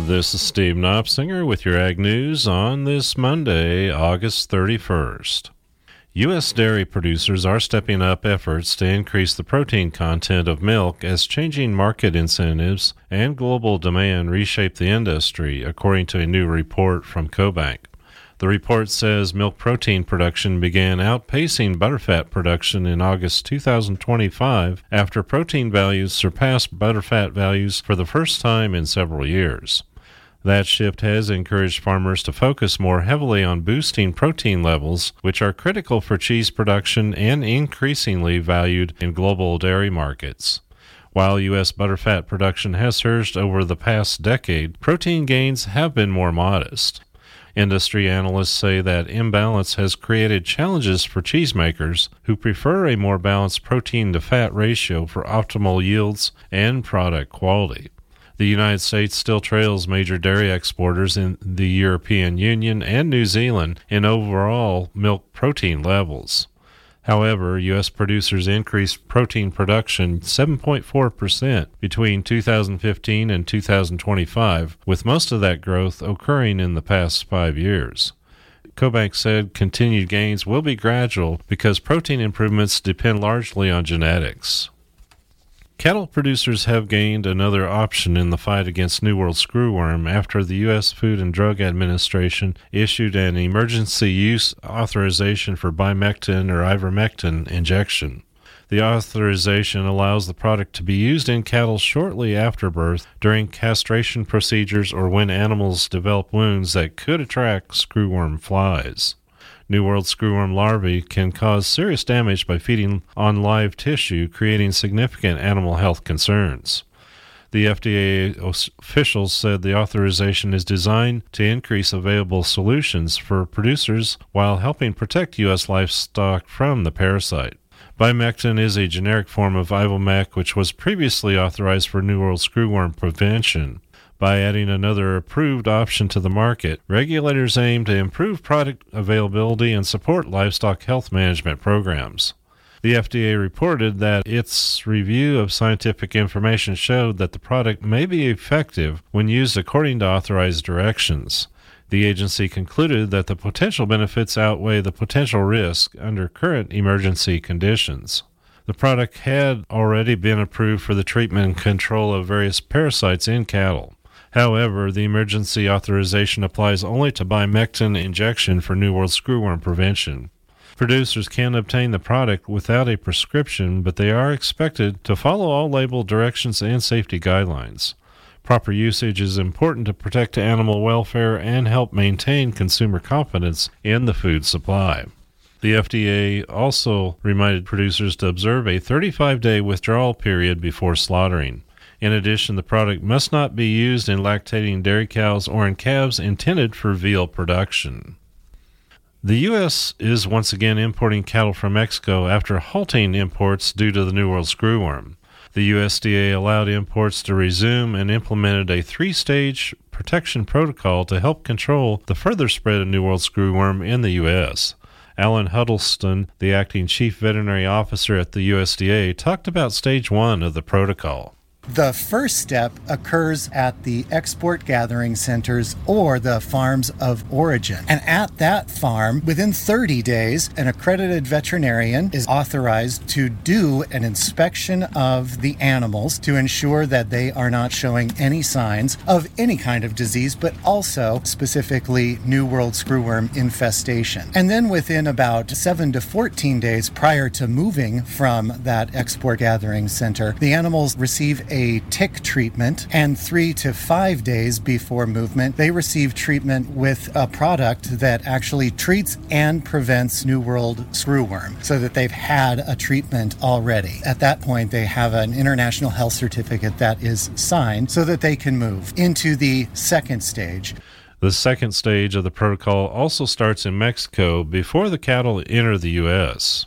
This is Steve Knopsinger with your Ag News on this Monday, August 31st. U.S. dairy producers are stepping up efforts to increase the protein content of milk as changing market incentives and global demand reshape the industry, according to a new report from CoBank. The report says milk protein production began outpacing butterfat production in August 2025 after protein values surpassed butterfat values for the first time in several years. That shift has encouraged farmers to focus more heavily on boosting protein levels, which are critical for cheese production and increasingly valued in global dairy markets. While U.S. butterfat production has surged over the past decade, protein gains have been more modest. Industry analysts say that imbalance has created challenges for cheesemakers who prefer a more balanced protein-to-fat ratio for optimal yields and product quality. The United States still trails major dairy exporters in the European Union and New Zealand in overall milk protein levels. However, U.S. producers increased protein production 7.4% between 2015 and 2025, with most of that growth occurring in the past 5 years. CoBank said continued gains will be gradual because protein improvements depend largely on genetics. Cattle producers have gained another option in the fight against New World screwworm after the U.S. Food and Drug Administration issued an emergency use authorization for Bimectin or ivermectin injection. The authorization allows the product to be used in cattle shortly after birth, during castration procedures, or when animals develop wounds that could attract screwworm flies. New World screwworm larvae can cause serious damage by feeding on live tissue, creating significant animal health concerns. The FDA officials said the authorization is designed to increase available solutions for producers while helping protect U.S. livestock from the parasite. Bimectin is a generic form of Ivomec, which was previously authorized for New World screwworm prevention. By adding another approved option to the market, regulators aim to improve product availability and support livestock health management programs. The FDA reported that its review of scientific information showed that the product may be effective when used according to authorized directions. The agency concluded that the potential benefits outweigh the potential risk under current emergency conditions. The product had already been approved for the treatment and control of various parasites in cattle. However, the emergency authorization applies only to Bimectin injection for New World screwworm prevention. Producers can obtain the product without a prescription, but they are expected to follow all label directions and safety guidelines. Proper usage is important to protect animal welfare and help maintain consumer confidence in the food supply. The FDA also reminded producers to observe a 35-day withdrawal period before slaughtering. In addition, the product must not be used in lactating dairy cows or in calves intended for veal production. The U.S. is once again importing cattle from Mexico after halting imports due to the New World screwworm. The USDA allowed imports to resume and implemented a 3-stage protection protocol to help control the further spread of New World screwworm in the U.S. Alan Huddleston, the acting chief veterinary officer at the USDA, talked about Stage 1 of the protocol. The first step occurs at the export gathering centers or the farms of origin. And at that farm, within 30 days, an accredited veterinarian is authorized to do an inspection of the animals to ensure that they are not showing any signs of any kind of disease, but also specifically New World screwworm infestation. And then within about 7 to 14 days prior to moving from that export gathering center, the animals receive a tick treatment, and 3 to 5 days before movement, they receive treatment with a product that actually treats and prevents New World screwworm, so that they've had a treatment already. At that point, they have an international health certificate that is signed so that they can move into the second stage. The second stage of the protocol also starts in Mexico before the cattle enter the U.S.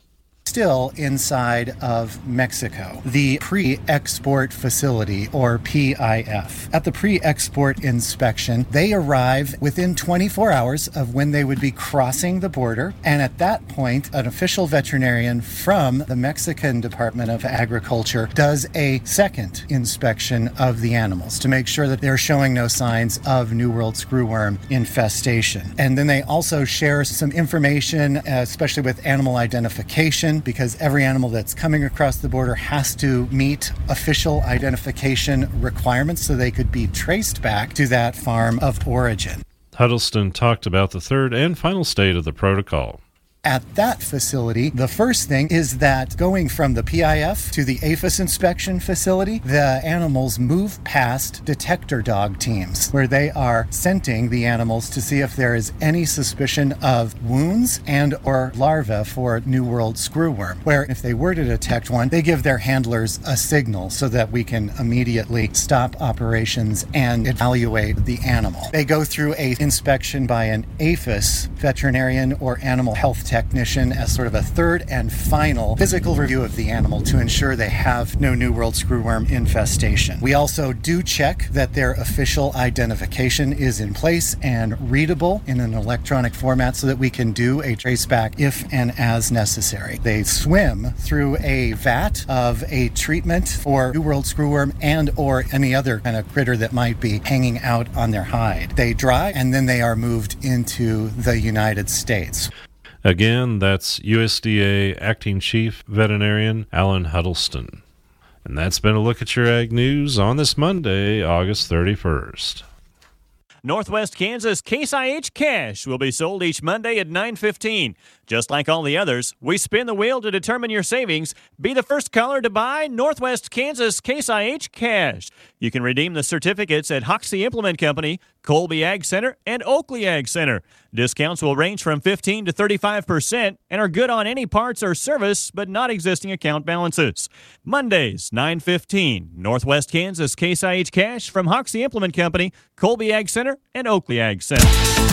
still inside of Mexico, the pre-export facility, or PIF. At the pre-export inspection, they arrive within 24 hours of when they would be crossing the border, and at that point, an official veterinarian from the Mexican Department of Agriculture does a second inspection of the animals to make sure that they're showing no signs of New World screwworm infestation. And then they also share some information, especially with animal identification, because every animal that's coming across the border has to meet official identification requirements so they could be traced back to that farm of origin. Huddleston talked about the third and final state of the protocol. At that facility, the first thing is that going from the PIF to the APHIS inspection facility, the animals move past detector dog teams, where they are scenting the animals to see if there is any suspicion of wounds and or larvae for New World screwworm, where if they were to detect one, they give their handlers a signal so that we can immediately stop operations and evaluate the animal. They go through a inspection by an APHIS veterinarian or animal health technician as sort of a third and final physical review of the animal to ensure they have no New World screwworm infestation. We also do check that their official identification is in place and readable in an electronic format so that we can do a traceback if and as necessary. They swim through a vat of a treatment for New World screwworm and or any other kind of critter that might be hanging out on their hide. They dry and then they are moved into the United States. Again, that's USDA Acting Chief Veterinarian Alan Huddleston. And that's been a look at your Ag News on this Monday, August 31st. Northwest Kansas Case IH Cash will be sold each Monday at 9:15. Just like all the others, we spin the wheel to determine your savings. Be the first caller to buy Northwest Kansas Case IH Cash. You can redeem the certificates at Hoxie Implement Company, Colby Ag Center, and Oakley Ag Center. Discounts will range from 15 to 35% and are good on any parts or service, but not existing account balances. Mondays, 9:15. Northwest Kansas Case IH Cash from Hoxie Implement Company, Colby Ag Center, and Oakley Ag Center.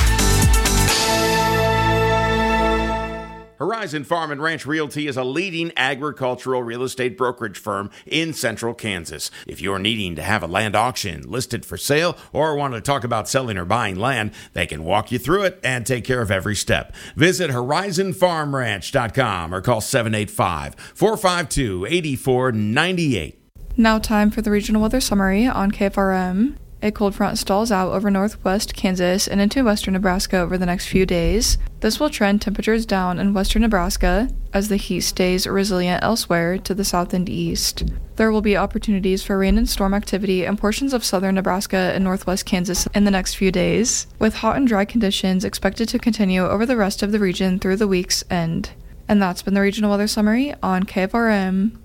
Horizon Farm and Ranch Realty is a leading agricultural real estate brokerage firm in central Kansas. If you're needing to have a land auction listed for sale or want to talk about selling or buying land, they can walk you through it and take care of every step. Visit horizonfarmranch.com or call 785-452-8498. Now time for the regional weather summary on KFRM. A cold front stalls out over northwest Kansas and into western Nebraska over the next few days. This will trend temperatures down in western Nebraska as the heat stays resilient elsewhere to the south and east. There will be opportunities for rain and storm activity in portions of southern Nebraska and northwest Kansas in the next few days, with hot and dry conditions expected to continue over the rest of the region through the week's end. And that's been the regional weather summary on KFRM.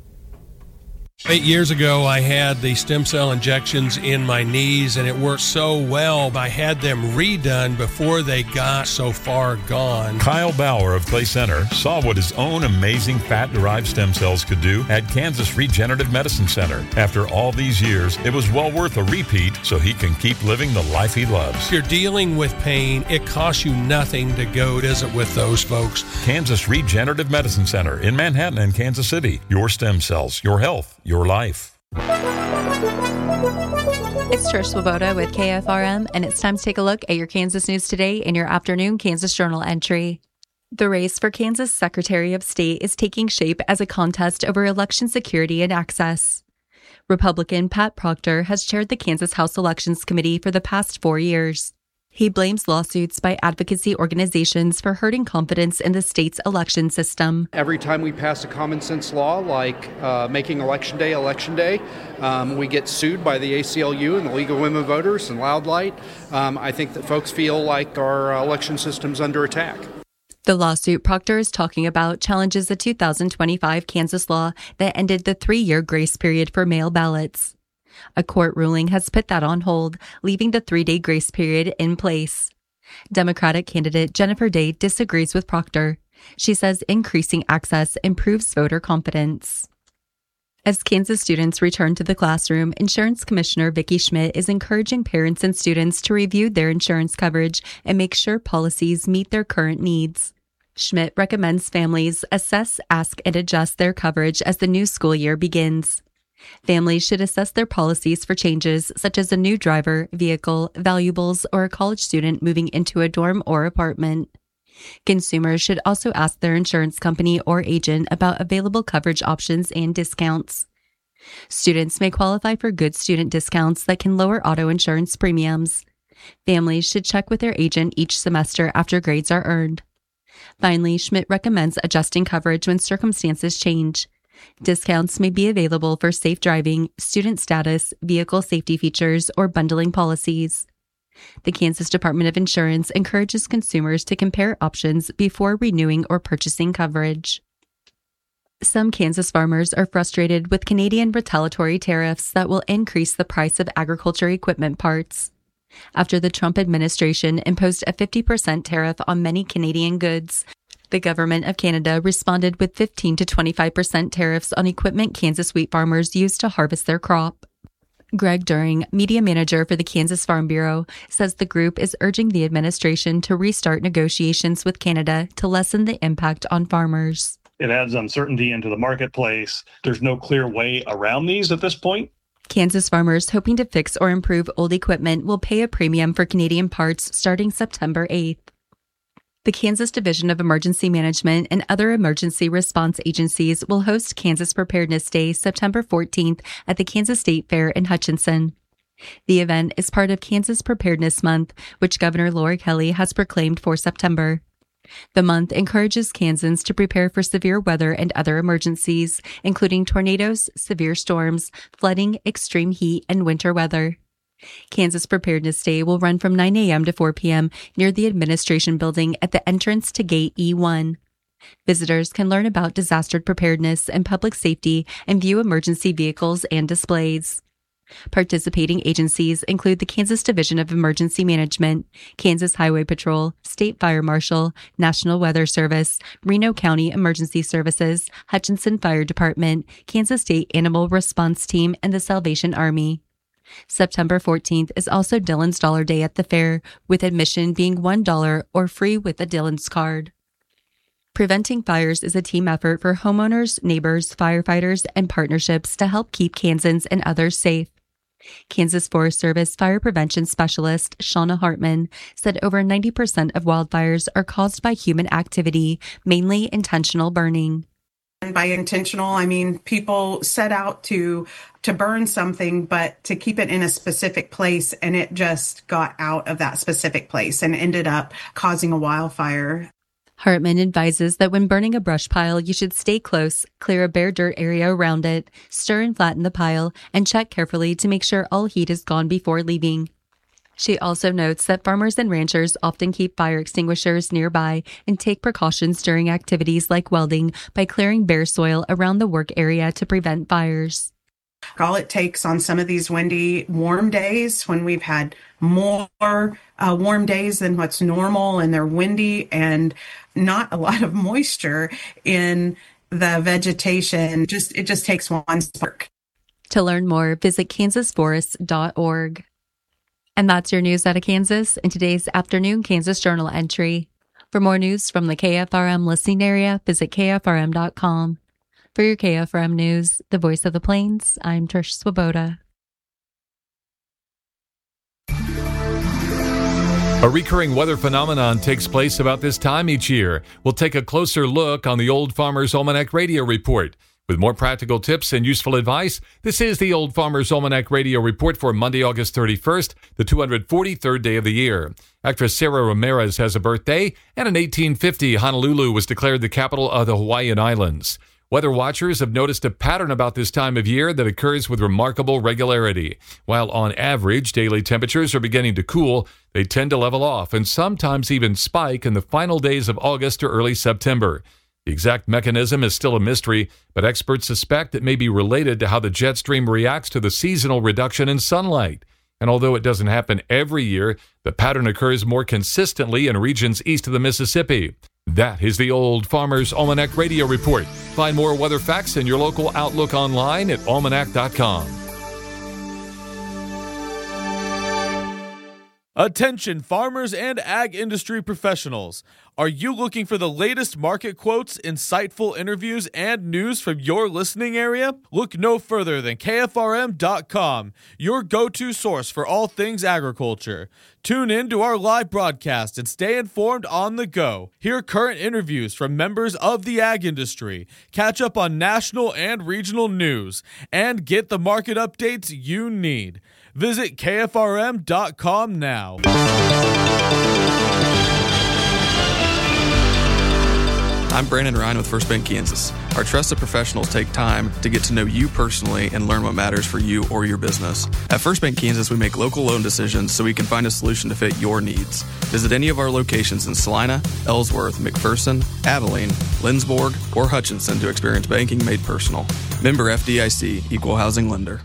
8 years ago, I had the stem cell injections in my knees, and it worked so well. I had them redone before they got so far gone. Kyle Bauer of Clay Center saw what his own amazing fat-derived stem cells could do at Kansas Regenerative Medicine Center. After all these years, it was well worth a repeat so he can keep living the life he loves. If you're dealing with pain, it costs you nothing to go visit with those folks. Kansas Regenerative Medicine Center in Manhattan and Kansas City. Your stem cells, your health, your life. It's Trish Swoboda with KFRM, and it's time to take a look at your Kansas news today in your afternoon Kansas Journal entry. The race for Kansas Secretary of State is taking shape as a contest over election security and access. Republican Pat Proctor has chaired the Kansas House Elections Committee for the past 4 years. He blames lawsuits by advocacy organizations for hurting confidence in the state's election system. Every time we pass a common sense law like making election day, we get sued by the ACLU and the League of Women Voters and Loud Light. I think that folks feel like our election system's under attack. The lawsuit Proctor is talking about challenges the 2025 Kansas law that ended the 3-year grace period for mail ballots. A court ruling has put that on hold, leaving the 3-day grace period in place. Democratic candidate Jennifer Day disagrees with Proctor. She says increasing access improves voter confidence. As Kansas students return to the classroom, Insurance Commissioner Vicki Schmidt is encouraging parents and students to review their insurance coverage and make sure policies meet their current needs. Schmidt recommends families assess, ask, and adjust their coverage as the new school year begins. Families should assess their policies for changes such as a new driver, vehicle, valuables, or a college student moving into a dorm or apartment. Consumers should also ask their insurance company or agent about available coverage options and discounts. Students may qualify for good student discounts that can lower auto insurance premiums. Families should check with their agent each semester after grades are earned. Finally, Schmidt recommends adjusting coverage when circumstances change. Discounts may be available for safe driving, student status, vehicle safety features, or bundling policies. The Kansas Department of Insurance encourages consumers to compare options before renewing or purchasing coverage. Some Kansas farmers are frustrated with Canadian retaliatory tariffs that will increase the price of agriculture equipment parts. After the Trump administration imposed a 50% tariff on many Canadian goods, the Government of Canada responded with 15 to 25% tariffs on equipment Kansas wheat farmers use to harvest their crop. Greg During, media manager for the Kansas Farm Bureau, says the group is urging the administration to restart negotiations with Canada to lessen the impact on farmers. It adds uncertainty into the marketplace. There's no clear way around these at this point. Kansas farmers hoping to fix or improve old equipment will pay a premium for Canadian parts starting September 8th. The Kansas Division of Emergency Management and other emergency response agencies will host Kansas Preparedness Day September 14th at the Kansas State Fair in Hutchinson. The event is part of Kansas Preparedness Month, which Governor Laura Kelly has proclaimed for September. The month encourages Kansans to prepare for severe weather and other emergencies, including tornadoes, severe storms, flooding, extreme heat, and winter weather. Kansas Preparedness Day will run from 9 a.m. to 4 p.m. near the administration building at the entrance to Gate E1. Visitors can learn about disaster preparedness and public safety and view emergency vehicles and displays. Participating agencies include the Kansas Division of Emergency Management, Kansas Highway Patrol, State Fire Marshal, National Weather Service, Reno County Emergency Services, Hutchinson Fire Department, Kansas State Animal Response Team, and the Salvation Army. September 14th is also Dillon's Dollar Day at the fair, with admission being $1 or free with a Dillon's card. Preventing fires is a team effort for homeowners, neighbors, firefighters, and partnerships to help keep Kansans and others safe. Kansas Forest Service Fire Prevention Specialist Shauna Hartman said over 90% of wildfires are caused by human activity, mainly intentional burning. And by intentional, I mean people set out to burn something, but to keep it in a specific place, and it just got out of that specific place and ended up causing a wildfire. Hartman advises that when burning a brush pile, you should stay close, clear a bare dirt area around it, stir and flatten the pile, and check carefully to make sure all heat is gone before leaving. She also notes that farmers and ranchers often keep fire extinguishers nearby and take precautions during activities like welding by clearing bare soil around the work area to prevent fires. All it takes on some of these windy, warm days when we've had more warm days than what's normal and they're windy and not a lot of moisture in the vegetation, it just takes one spark. To learn more, visit kansasforests.org. And that's your news out of Kansas in today's afternoon Kansas Journal entry. For more news from the KFRM listening area, visit kfrm.com. For your KFRM News, the voice of the Plains, I'm Trish Swoboda. A recurring weather phenomenon takes place about this time each year. We'll take a closer look on the Old Farmer's Almanac Radio Report. With more practical tips and useful advice, this is the Old Farmer's Almanac Radio Report for Monday, August 31st, the 243rd day of the year. Actress Sarah Ramirez has a birthday, and in 1850, Honolulu was declared the capital of the Hawaiian Islands. Weather watchers have noticed a pattern about this time of year that occurs with remarkable regularity. While on average, daily temperatures are beginning to cool, they tend to level off and sometimes even spike in the final days of August or early September. The exact mechanism is still a mystery, but experts suspect it may be related to how the jet stream reacts to the seasonal reduction in sunlight. And although it doesn't happen every year, the pattern occurs more consistently in regions east of the Mississippi. That is the Old Farmer's Almanac Radio Report. Find more weather facts in your local Outlook online at almanac.com. Attention farmers and ag industry professionals. Are you looking for the latest market quotes, insightful interviews, and news from your listening area? Look no further than KFRM.com, your go-to source for all things agriculture. Tune in to our live broadcast and stay informed on the go. Hear current interviews from members of the ag industry, catch up on national and regional news, and get the market updates you need. Visit KFRM.com now. I'm Brandon Ryan with First Bank Kansas. Our trusted professionals take time to get to know you personally and learn what matters for you or your business. At First Bank Kansas, we make local loan decisions so we can find a solution to fit your needs. Visit any of our locations in Salina, Ellsworth, McPherson, Abilene, Lindsborg, or Hutchinson to experience banking made personal. Member FDIC, Equal Housing Lender.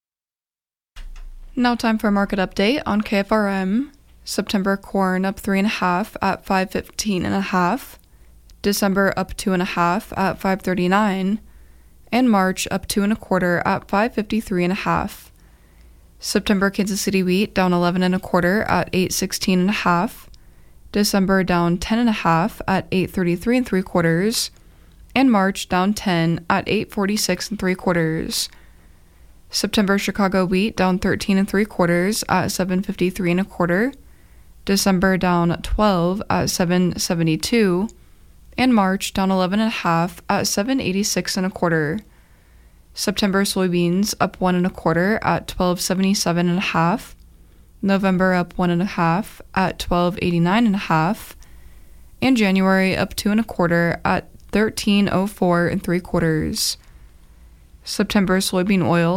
Now time for a market update on KFRM. September corn up 3.5 at $5.15.5. December up 2.5 at $5.39. And March up 2.25 at $5.53.5. September Kansas City wheat down 11.25 at $8.16.5. December down 10.5 at $8.33.75. And March down 10 at $8.46.75. September Chicago wheat down 13.75 at $7.53.25. December down 12 at $7.72. And March down 11.5 at $7.86.25. September soybeans up 1.25 at $12.77.5. November up 1.5 at $12.89.5. And January up 2.25 at $13.04.75. September soybean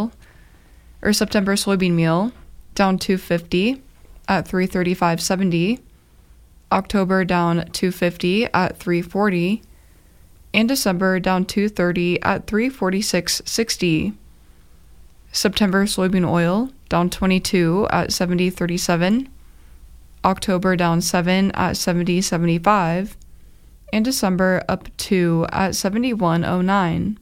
meal down $2.50 at $3.35.70. October down $2.50 at $3.40. And December down $2.30 at $3.46.60. September soybean oil down 22 at $70.37. October down 7 at $70.75. And December up 2 at $71.09.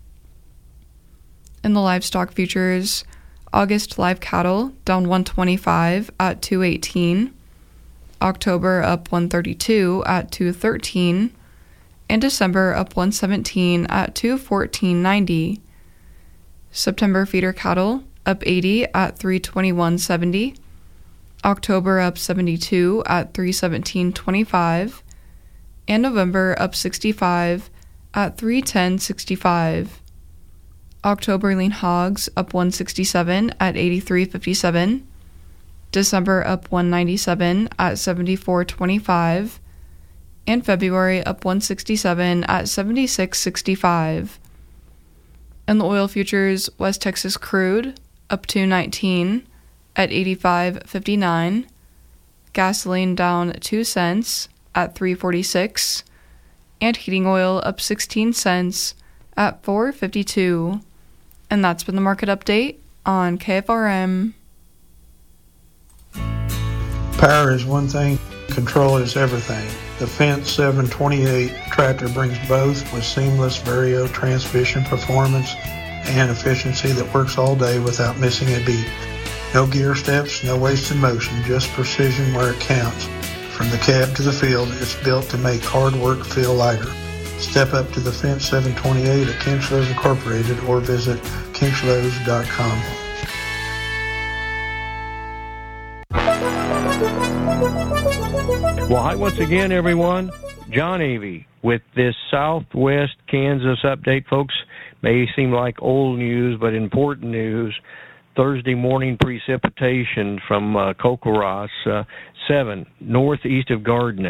In the livestock futures, August live cattle down 125 at $2.18. October up 132 at $2.13. And December up 117 at $2.14.90. September feeder cattle up 80 at $321.70. October up 72 at $317.25. And November up 65 at $310.65. October lean hogs up 167 at $83.57. December up 197 at $74.25. And February up 167 at $76.65. In the oil futures, West Texas crude up 219 at $85.59. Gasoline down 2 cents at $3.46. And heating oil up 16 cents at $4.52. And that's been the market update on KFRM. Power is one thing, control is everything. The Fendt 728 tractor brings both with seamless Vario transmission performance and efficiency that works all day without missing a beat. No gear steps, no wasted motion, just precision where it counts. From the cab to the field, it's built to make hard work feel lighter. Step up to the Fendt 728 at Kinchlows Incorporated or visit kinchlows.com. Well, hi once again, everyone. John Avey with this Southwest Kansas update, folks. May seem like old news, but important news. Thursday morning precipitation from Kokoros, 7 northeast of Gardner.